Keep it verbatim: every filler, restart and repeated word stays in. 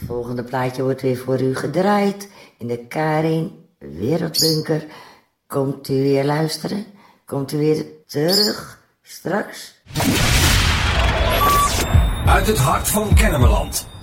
volgende plaatje wordt weer voor u gedraaid in de Karin Wereldbunker. Komt u weer luisteren? Komt u weer terug straks? Uit het hart van Kennemerland.